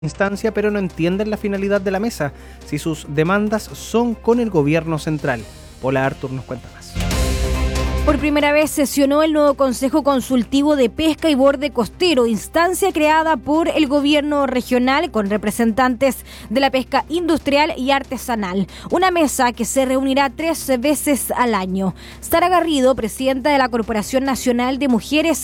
instancia, pero no entienden la finalidad de la mesa, si sus demandas son con el gobierno central. Paula Artur nos cuenta más. Por primera vez sesionó el nuevo Consejo Consultivo de Pesca y Borde Costero, instancia creada por el gobierno regional con representantes de la pesca industrial y artesanal. Una mesa que se reunirá 3 veces al año. Sara Garrido, presidenta de la Corporación Nacional de Mujeres